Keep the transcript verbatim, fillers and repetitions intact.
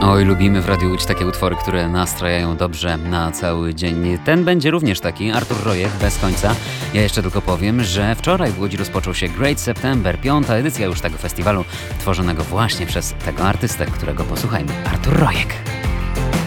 Oj, lubimy w Radiu Łódź takie utwory, które nastrajają dobrze na cały dzień. Ten będzie również taki, Artur Rojek, Bez końca. Ja jeszcze tylko powiem, że wczoraj w Łodzi rozpoczął się Great September, piąta edycja już tego festiwalu, tworzonego właśnie przez tego artystę, którego posłuchajmy, Artur Rojek.